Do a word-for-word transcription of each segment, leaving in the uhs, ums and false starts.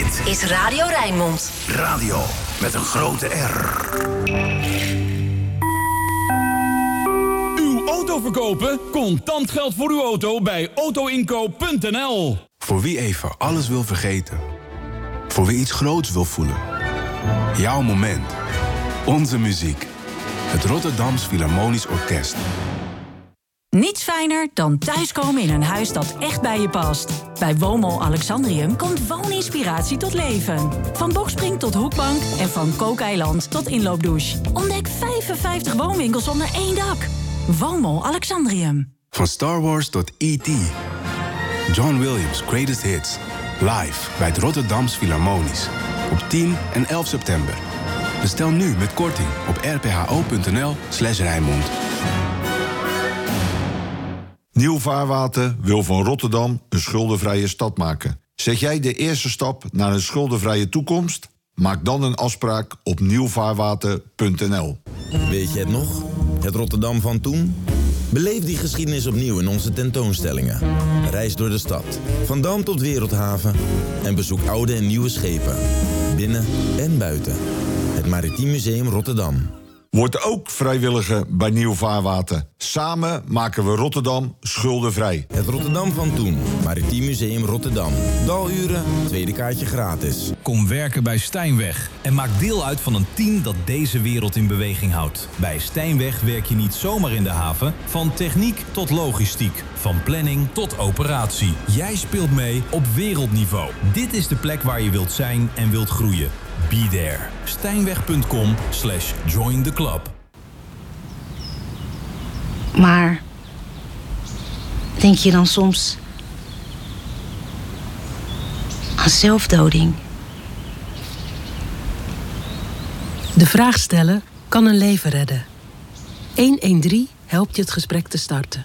Dit is Radio Rijnmond. Radio met een grote R. Uw auto verkopen? Contant geld voor uw auto bij autoinkoop punt n l. Voor wie even alles wil vergeten. Voor wie iets groots wil voelen. Jouw moment. Onze muziek. Het Rotterdams Philharmonisch Orkest. Niets fijner dan thuiskomen in een huis dat echt bij je past. Bij Woonmall Alexandrium komt wooninspiratie tot leven. Van bokspring tot hoekbank en van kookeiland tot inloopdouche. Ontdek vijfenvijftig woonwinkels onder één dak. Woonmall Alexandrium. Van Star Wars tot E T John Williams' Greatest Hits. Live bij het Rotterdams Philharmonisch. Op tien en elf september. Bestel nu met korting op r p h o punt n l slash Rijnmond. Nieuw Vaarwater wil van Rotterdam een schuldenvrije stad maken. Zet jij de eerste stap naar een schuldenvrije toekomst? Maak dan een afspraak op nieuw vaarwater punt n l. Weet je het nog? Het Rotterdam van toen? Beleef die geschiedenis opnieuw in onze tentoonstellingen. Reis door de stad, van Dam tot Wereldhaven... en bezoek oude en nieuwe schepen, binnen en buiten. Het Maritiem Museum Rotterdam. Word ook vrijwilliger bij Nieuw Vaarwater. Samen maken we Rotterdam schuldenvrij. Het Rotterdam van toen. Maritiem Museum Rotterdam. Daluren, tweede kaartje gratis. Kom werken bij Stijnweg en maak deel uit van een team dat deze wereld in beweging houdt. Bij Stijnweg werk je niet zomaar in de haven. Van techniek tot logistiek. Van planning tot operatie. Jij speelt mee op wereldniveau. Dit is de plek waar je wilt zijn en wilt groeien. Be there. Stijnweg punt com slash join the club. Maar denk je dan soms aan zelfdoding? De vraag stellen kan een leven redden. honderddertien helpt je het gesprek te starten.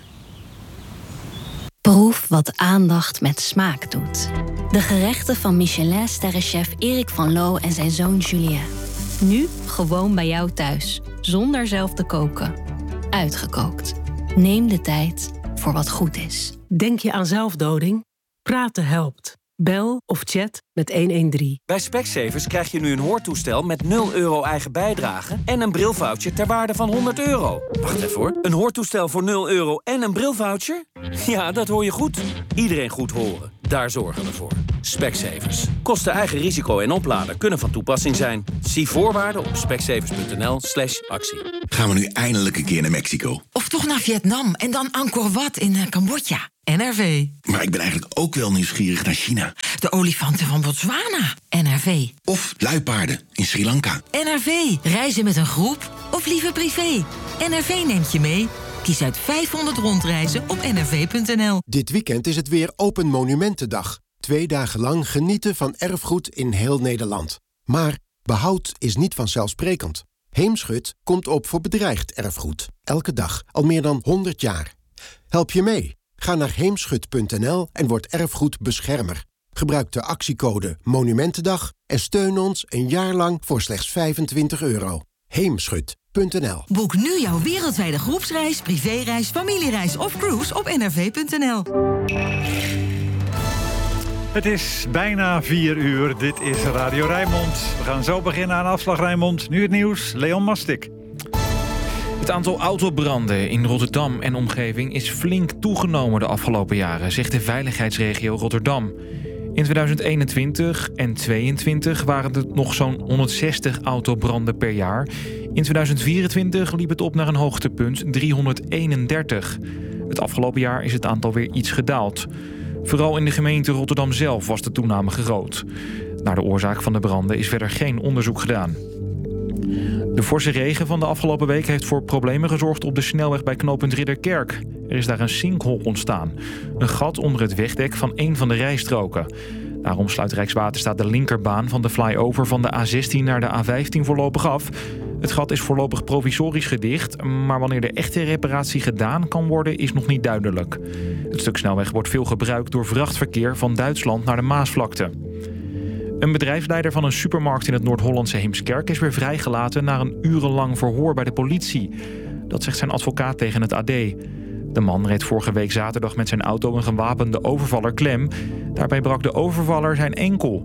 Proef wat aandacht met smaak doet. De gerechten van Michelin-sterrenchef Erik van Loo en zijn zoon Julien. Nu gewoon bij jou thuis, zonder zelf te koken. Uitgekookt. Neem de tijd voor wat goed is. Denk je aan zelfdoding? Praten helpt. Bel of chat met honderddertien. Bij Specsavers krijg je nu een hoortoestel met nul euro eigen bijdrage... en een brilvoucher ter waarde van honderd euro. Wacht even hoor. Een hoortoestel voor nul euro en een brilvoucher? Ja, dat hoor je goed. Iedereen goed horen. Daar zorgen we voor. Specsavers. Kosten eigen risico en oplader kunnen van toepassing zijn. Zie voorwaarden op specsavers punt n l slash actie. Gaan we nu eindelijk een keer naar Mexico? Of toch naar Vietnam en dan Angkor Wat in uh, Cambodja. N R V. Maar ik ben eigenlijk ook wel nieuwsgierig naar China. De olifanten van Botswana. N R V. Of luipaarden in Sri Lanka. N R V. Reizen met een groep of liever privé. N R V neemt je mee. Kies uit vijfhonderd rondreizen op n r v punt n l. Dit weekend is het weer Open Monumentendag. Twee dagen lang genieten van erfgoed in heel Nederland. Maar behoud is niet vanzelfsprekend. Heemschut komt op voor bedreigd erfgoed. Elke dag, al meer dan honderd jaar. Help je mee? Ga naar heemschut punt n l en word erfgoedbeschermer. Gebruik de actiecode Monumentendag en steun ons een jaar lang voor slechts vijfentwintig euro. heemschut punt n l. Boek nu jouw wereldwijde groepsreis, privéreis, familiereis of cruise op n r v punt n l. Het is bijna vier uur. Dit is Radio Rijnmond. We gaan zo beginnen aan Afslag Rijnmond. Nu het nieuws, Leon Mastik. Het aantal autobranden in Rotterdam en omgeving is flink toegenomen de afgelopen jaren, zegt de veiligheidsregio Rotterdam. In tweeduizend eenentwintig en tweeëntwintig waren er nog zo'n honderdzestig autobranden per jaar. In tweeduizend vierentwintig liep het op naar een hoogtepunt, driehonderdeenendertig. Het afgelopen jaar is het aantal weer iets gedaald. Vooral in de gemeente Rotterdam zelf was de toename groot. Naar de oorzaak van de branden is verder geen onderzoek gedaan. De forse regen van de afgelopen week heeft voor problemen gezorgd op de snelweg bij knooppunt Ridderkerk. Er is daar een sinkhole ontstaan. Een gat onder het wegdek van één van de rijstroken. Daarom sluit Rijkswaterstaat de linkerbaan van de flyover van de A zestien naar de A vijftien voorlopig af. Het gat is voorlopig provisorisch gedicht, maar wanneer de echte reparatie gedaan kan worden is nog niet duidelijk. Het stuk snelweg wordt veel gebruikt door vrachtverkeer van Duitsland naar de Maasvlakte. Een bedrijfsleider van een supermarkt in het Noord-Hollandse Heemskerk is weer vrijgelaten na een urenlang verhoor bij de politie. Dat zegt zijn advocaat tegen het A D. De man reed vorige week zaterdag met zijn auto een gewapende overvaller klem. Daarbij brak de overvaller zijn enkel.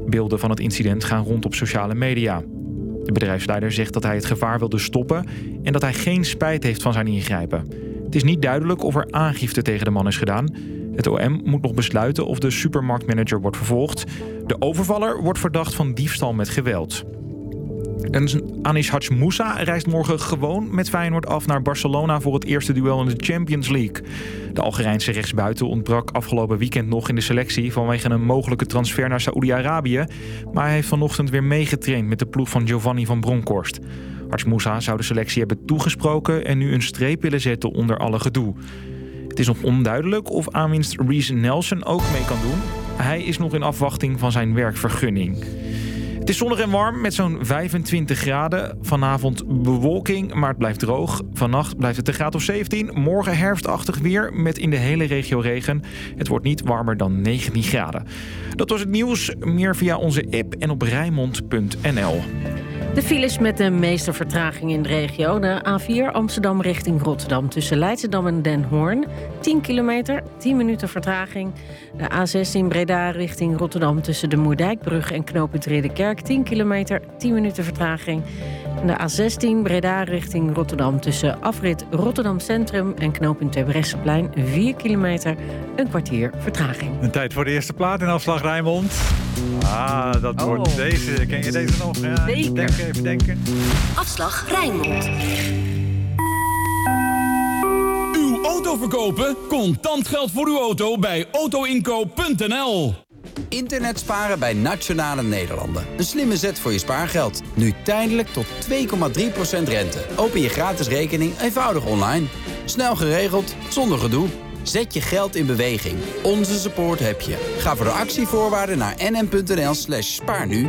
Beelden van het incident gaan rond op sociale media. De bedrijfsleider zegt dat hij het gevaar wilde stoppen en dat hij geen spijt heeft van zijn ingrijpen. Het is niet duidelijk of er aangifte tegen de man is gedaan. Het O M moet nog besluiten of de supermarktmanager wordt vervolgd. De overvaller wordt verdacht van diefstal met geweld. En Anis Hadj Moussa reist morgen gewoon met Feyenoord af naar Barcelona voor het eerste duel in de Champions League. De Algerijnse rechtsbuiten ontbrak afgelopen weekend nog in de selectie vanwege een mogelijke transfer naar Saoedi-Arabië. Maar hij heeft vanochtend weer meegetraind met de ploeg van Giovanni van Bronckhorst. Hadj Moussa zou de selectie hebben toegesproken en nu een streep willen zetten onder alle gedoe. Het is nog onduidelijk of aanwinst Reece Nelson ook mee kan doen. Hij is nog in afwachting van zijn werkvergunning. Het is zonnig en warm met zo'n vijfentwintig graden. Vanavond bewolking, maar het blijft droog. Vannacht blijft het een graad of zeventien. Morgen herfstachtig weer met in de hele regio regen. Het wordt niet warmer dan negentien graden. Dat was het nieuws. Meer via onze app en op rijnmond punt n l. De files met de meeste vertraging in de regio. De A vier Amsterdam richting Rotterdam tussen Leidschendam en Den Hoorn. tien kilometer, tien minuten vertraging. De A zestien Breda richting Rotterdam tussen de Moerdijkbrug en knooppunt Ridderkerk. tien kilometer, tien minuten vertraging. En de A zestien Breda richting Rotterdam tussen afrit Rotterdam Centrum en knooppunt Terbrechtseplein. vier kilometer, een kwartier vertraging. Een tijd voor de eerste plaat in Afslag Rijnmond. Ah, dat wordt Oh. deze. Ken je deze nog? Ja, Zeker. even denken, even denken. Afslag Rijnmond. Uw auto verkopen? Contant geld voor uw auto bij auto inkoop punt n l. Internet sparen bij Nationale Nederlanden. Een slimme zet voor je spaargeld. Nu tijdelijk tot twee komma drie procent rente. Open je gratis rekening eenvoudig online. Snel geregeld, zonder gedoe. Zet je geld in beweging. Onze support heb je. Ga voor de actievoorwaarden naar nm.nl slash spaarnu.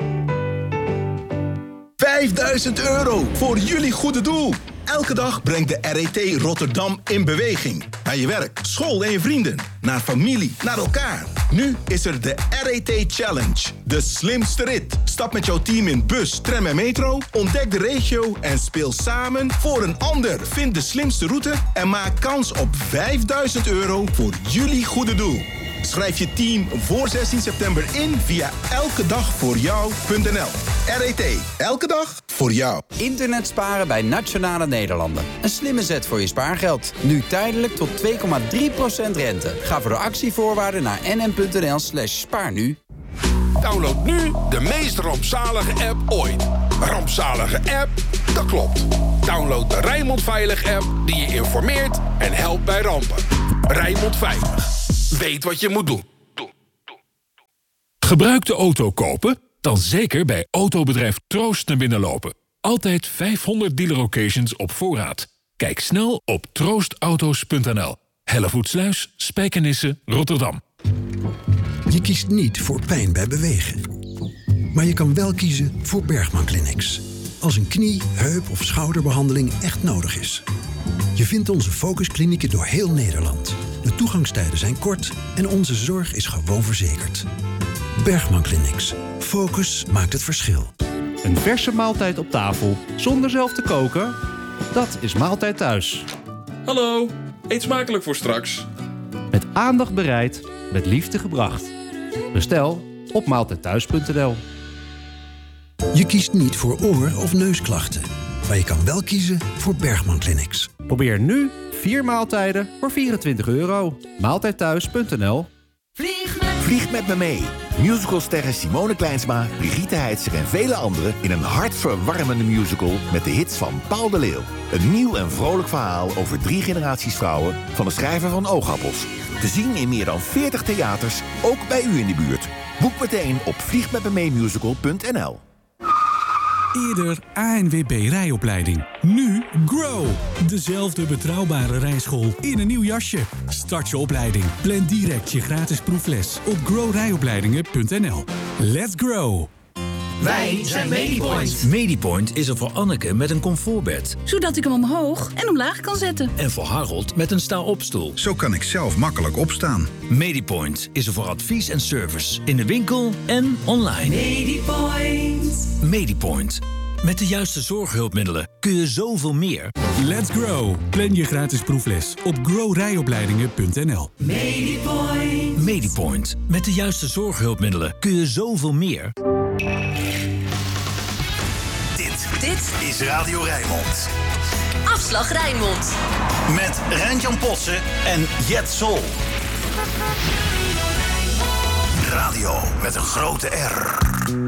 vijfduizend euro voor jullie goede doel. Elke dag brengt de R E T Rotterdam in beweging. Naar je werk, school en je vrienden. Naar familie, naar elkaar. Nu is er de R E T Challenge. De slimste rit. Stap met jouw team in bus, tram en metro. Ontdek de regio en speel samen voor een ander. Vind de slimste route en maak kans op vijfduizend euro voor jullie goede doel. Schrijf je team voor zestien september in via elkedagvoorjou punt n l. R E T. Elke dag voor jou. Internet sparen bij Nationale Nederlanden. Een slimme zet voor je spaargeld. Nu tijdelijk tot twee komma drie procent rente. Ga voor de actievoorwaarden naar nm.nl slash spaarnu. Download nu de meest rampzalige app ooit. Rampzalige app? Dat klopt. Download de Rijnmond Veilig app die je informeert en helpt bij rampen. Rijnmond Veilig. Weet wat je moet doen. Gebruikte auto kopen? Dan zeker bij autobedrijf Troost naar binnen lopen. Altijd vijfhonderd dealer locations op voorraad. Kijk snel op troost auto's punt n l. Hellevoetsluis, Spijkenisse, Rotterdam. Je kiest niet voor pijn bij bewegen. Maar je kan wel kiezen voor Bergman Clinics. Als een knie, heup of schouderbehandeling echt nodig is. Je vindt onze focusklinieken door heel Nederland. De toegangstijden zijn kort en onze zorg is gewoon verzekerd. Bergman Clinics. Focus maakt het verschil. Een verse maaltijd op tafel zonder zelf te koken? Dat is Maaltijd Thuis. Hallo, eet smakelijk voor straks. Met aandacht bereid, met liefde gebracht. Bestel op maaltijdthuis punt n l. Je kiest niet voor oor- of neusklachten. Maar je kan wel kiezen voor Bergman Clinics. Probeer nu vier maaltijden voor vierentwintig euro. maaltijdthuis punt n l. Vlieg met, Vlieg met me mee. Musicalsterren Simone Kleinsma, Brigitte Heitzer en vele anderen in een hartverwarmende musical met de hits van Paul de Leeuw. Een nieuw en vrolijk verhaal over drie generaties vrouwen van de schrijver van Oogappels. Te zien in meer dan veertig theaters, ook bij u in de buurt. Boek meteen op vlieg met me mee musical punt n l. Eerder A N W B rijopleiding. Nu Grow. Dezelfde betrouwbare rijschool in een nieuw jasje. Start je opleiding. Plan direct je gratis proefles op grow rijopleidingen punt n l. Let's grow. Wij zijn Medipoint. Medipoint is er voor Anneke met een comfortbed. Zodat ik hem omhoog en omlaag kan zetten. En voor Harold met een sta-opstoel. Zo kan ik zelf makkelijk opstaan. Medipoint is er voor advies en service. In de winkel en online. Medipoint. Medipoint. Met de juiste zorghulpmiddelen kun je zoveel meer. Let's grow. Plan je gratis proefles op grow rijopleidingen punt n l. Medipoint. Medipoint. Met de juiste zorghulpmiddelen kun je zoveel meer. Dit, dit is Radio Rijnmond. Afslag Rijnmond. Met Rijn-Jan Potsen en Jet Sol. Radio met een grote R.